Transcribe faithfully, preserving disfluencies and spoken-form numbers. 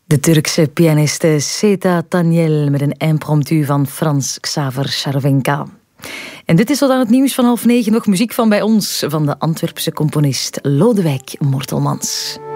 De Turkse pianiste Seta Tanyel met een impromptu van Frans Xaver Scharwenka. En dit is tot aan het nieuws van half negen nog muziek van bij ons, van de Antwerpse componist Lodewijk Mortelmans.